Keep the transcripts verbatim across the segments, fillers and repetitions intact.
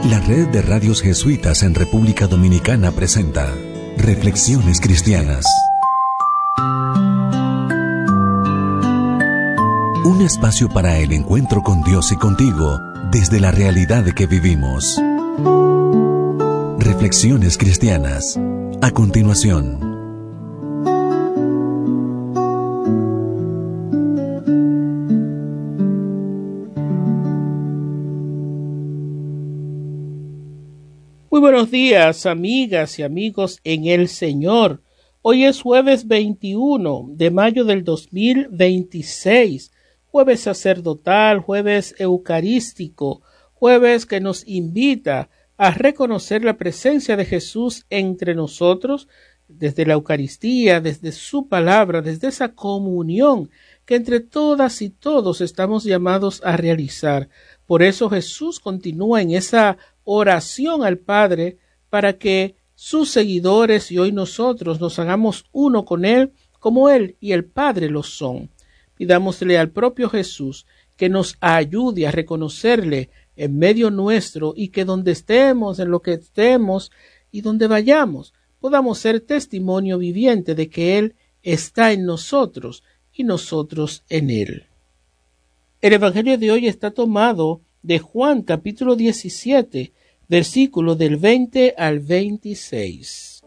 La Red de Radios Jesuitas en República Dominicana presenta Reflexiones Cristianas. Un espacio para el encuentro con Dios y contigo desde la realidad que vivimos. Reflexiones Cristianas. A continuación. Muy buenos días, amigas y amigos en el Señor. Hoy es jueves veintiuno de mayo del dos mil veintiséis, jueves sacerdotal, jueves eucarístico, jueves que nos invita a reconocer la presencia de Jesús entre nosotros, desde la Eucaristía, desde su palabra, desde esa comunión que entre todas y todos estamos llamados a realizar. Por eso Jesús continúa en esa oración al Padre para que sus seguidores y hoy nosotros nos hagamos uno con Él como Él y el Padre lo son. Pidámosle al propio Jesús que nos ayude a reconocerle en medio nuestro y que donde estemos, en lo que estemos y donde vayamos, podamos ser testimonio viviente de que Él está en nosotros y nosotros en Él. El Evangelio de hoy está tomado de Juan capítulo diecisiete, versículo del veinte al veintiséis.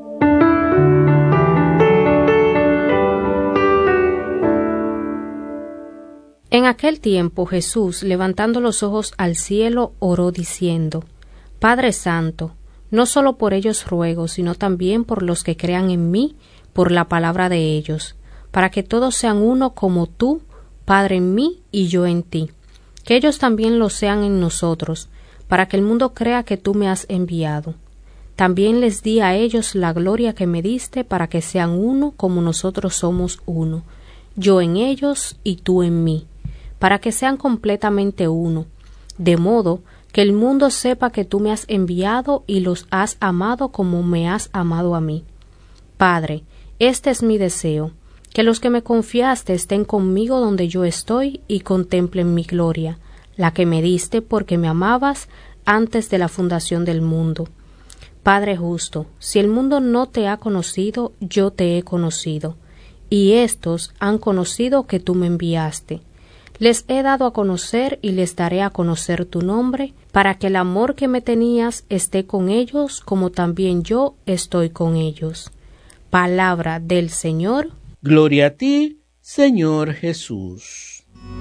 En aquel tiempo Jesús, levantando los ojos al cielo, oró diciendo: Padre Santo, no solo por ellos ruego, sino también por los que crean en mí, por la palabra de ellos, para que todos sean uno como tú, Padre, en mí y yo en ti. Que ellos también lo sean en nosotros, para que el mundo crea que tú me has enviado. También les di a ellos la gloria que me diste, para que sean uno como nosotros somos uno, yo en ellos y tú en mí, para que sean completamente uno, de modo que el mundo sepa que tú me has enviado y los has amado como me has amado a mí. Padre, este es mi deseo, que los que me confiaste estén conmigo donde yo estoy y contemplen mi gloria, la que me diste porque me amabas antes de la fundación del mundo. Padre justo, si el mundo no te ha conocido, yo te he conocido, y éstos han conocido que tú me enviaste. Les he dado a conocer y les daré a conocer tu nombre, para que el amor que me tenías esté con ellos, como también yo estoy con ellos. Palabra del Señor. Gloria a ti, Señor Jesús.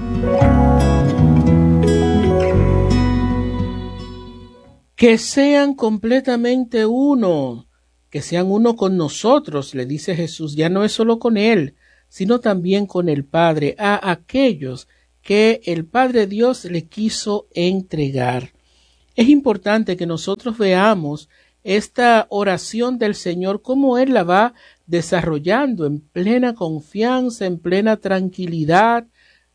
Que sean completamente uno, que sean uno con nosotros, le dice Jesús, ya no es solo con Él, sino también con el Padre, a aquellos que el Padre Dios le quiso entregar. Es importante que nosotros veamos esta oración del Señor, cómo Él la va desarrollando en plena confianza, en plena tranquilidad,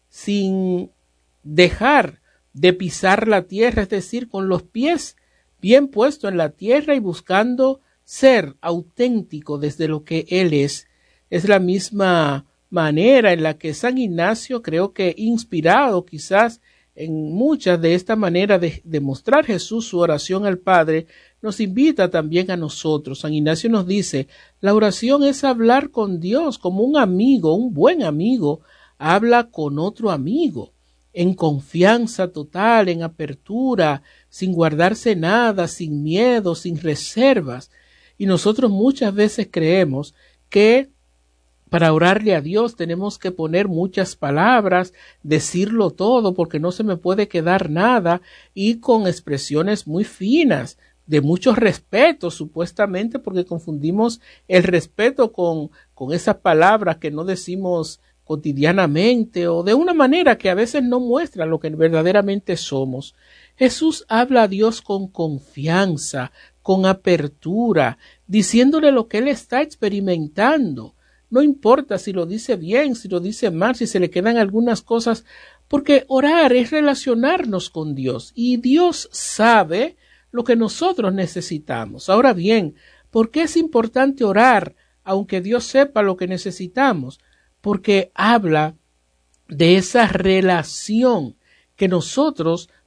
sin dejar de pisar la tierra, es decir, con los pies bien puestos en la tierra y buscando ser auténtico desde lo que Él es. Es la misma manera en la que San Ignacio, creo que inspirado quizás en muchas de esta manera de, de mostrar Jesús su oración al Padre, nos invita también a nosotros. San Ignacio nos dice, la oración es hablar con Dios como un amigo, un buen amigo, habla con otro amigo, en confianza total, en apertura, sin guardarse nada, sin miedo, sin reservas. Y nosotros muchas veces creemos que para orarle a Dios tenemos que poner muchas palabras, decirlo todo porque no se me puede quedar nada y con expresiones muy finas, de mucho respeto supuestamente, porque confundimos el respeto con, con esas palabras que no decimos cotidianamente o de una manera que a veces no muestra lo que verdaderamente somos. Jesús habla a Dios con confianza, con apertura, diciéndole lo que Él está experimentando. No importa si lo dice bien, si lo dice mal, si se le quedan algunas cosas, porque orar es relacionarnos con Dios y Dios sabe lo que nosotros necesitamos. Ahora bien, ¿por qué es importante orar aunque Dios sepa lo que necesitamos? Porque habla de esa relación que nosotros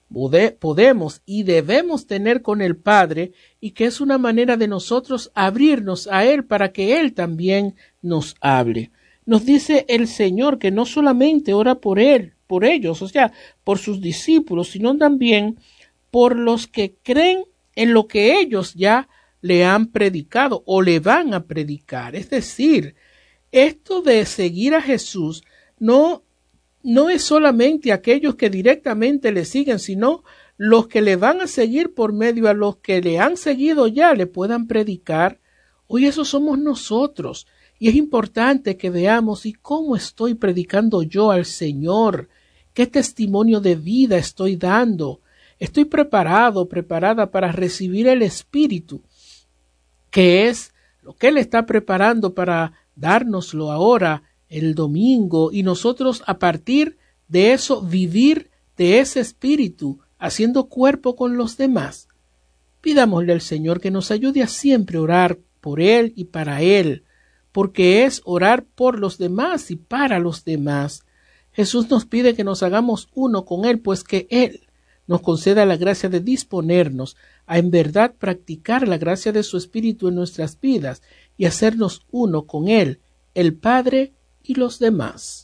podemos y debemos tener con el Padre, y que es una manera de nosotros abrirnos a Él para que Él también nos hable. Nos dice el Señor que no solamente ora por Él, por ellos, o sea, por sus discípulos, sino también por los que creen en lo que ellos ya le han predicado o le van a predicar. Es decir, esto de seguir a Jesús no No es solamente aquellos que directamente le siguen, sino los que le van a seguir por medio a los que le han seguido ya le puedan predicar. Hoy eso somos nosotros. Y es importante que veamos y cómo estoy predicando yo al Señor. ¿Qué testimonio de vida estoy dando? Estoy preparado, preparada para recibir el Espíritu, que es lo que Él está preparando para dárnoslo ahora el domingo, y nosotros a partir de eso vivir de ese espíritu, haciendo cuerpo con los demás. Pidámosle al Señor que nos ayude a siempre orar por Él y para Él, porque es orar por los demás y para los demás. Jesús nos pide que nos hagamos uno con Él, pues que Él nos conceda la gracia de disponernos a en verdad practicar la gracia de su Espíritu en nuestras vidas y hacernos uno con Él, el Padre y los demás.